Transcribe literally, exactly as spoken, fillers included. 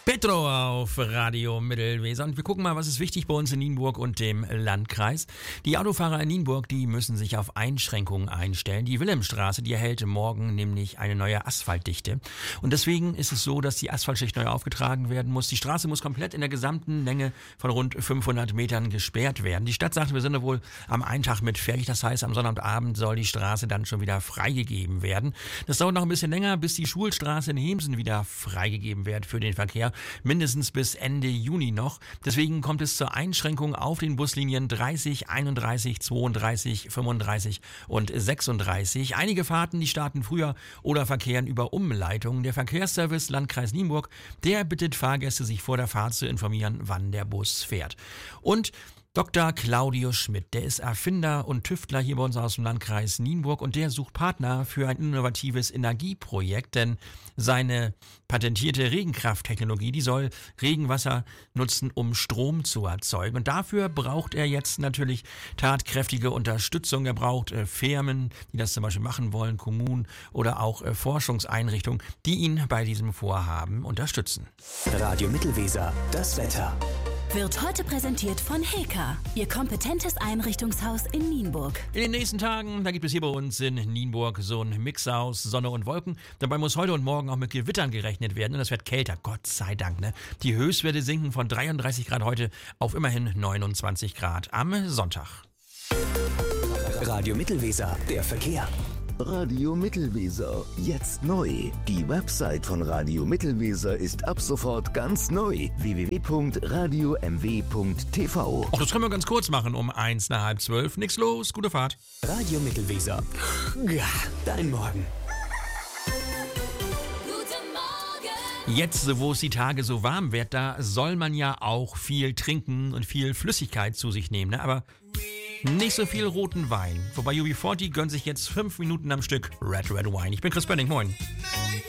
Petro auf Radio Mittelweser und wir gucken mal, was ist wichtig bei uns in Nienburg und dem Landkreis. Die Autofahrer in Nienburg, die müssen sich auf Einschränkungen einstellen. Die Wilhelmstraße, die erhält morgen nämlich eine neue Asphaltdichte und deswegen ist es so, dass die Asphaltschicht neu aufgetragen werden muss. Die Straße muss komplett in der gesamten Länge von rund fünfhundert Metern gesperrt werden. Die Stadt sagt, wir sind wohl am einen Tag mit fertig, das heißt, am Sonnabendabend soll die Straße dann schon wieder freigegeben werden. Das dauert noch ein bisschen länger, bis die Schulstraße in Hemsen wieder freigegeben wird für den Verkehr. Mindestens bis Ende Juni noch. Deswegen kommt es zur Einschränkung auf den Buslinien dreißig, einunddreißig, zweiunddreißig, fünfunddreißig und sechsunddreißig. Einige Fahrten, die starten früher oder verkehren über Umleitungen. Der Verkehrsservice Landkreis Nienburg, der bittet Fahrgäste, sich vor der Fahrt zu informieren, wann der Bus fährt. Und Doktor Claudio Schmidt, der ist Erfinder und Tüftler hier bei uns aus dem Landkreis Nienburg und der sucht Partner für ein innovatives Energieprojekt, denn seine patentierte Regenkrafttechnologie, die soll Regenwasser nutzen, um Strom zu erzeugen. Und dafür braucht er jetzt natürlich tatkräftige Unterstützung. Er braucht äh, Firmen, die das zum Beispiel machen wollen, Kommunen oder auch äh, Forschungseinrichtungen, die ihn bei diesem Vorhaben unterstützen. Radio Mittelweser, das Wetter. Wird heute präsentiert von Heka, Ihr kompetentes Einrichtungshaus in Nienburg. In den nächsten Tagen, da gibt es hier bei uns in Nienburg so einen Mix aus Sonne und Wolken. Dabei muss heute und morgen auch mit Gewittern gerechnet werden und es wird kälter, Gott sei Dank. Ne? Die Höchstwerte sinken von dreiunddreißig Grad heute auf immerhin neunundzwanzig Grad am Sonntag. Radio Mittelweser, der Verkehr. Radio Mittelweser, jetzt neu. Die Website von Radio Mittelweser ist ab sofort ganz neu. w w w punkt radio m w punkt t v. Ach, das können wir ganz kurz machen um eins nach halb zwölf. Nix los, gute Fahrt. Radio Mittelweser. Ja, dein Morgen. Jetzt, wo es die Tage so warm wird, da soll man ja auch viel trinken und viel Flüssigkeit zu sich nehmen, ne? Aber nicht so viel roten Wein. Wobei U B vierzig gönnt sich jetzt fünf Minuten am Stück Red Red Wine. Ich bin Chris Bönning, moin.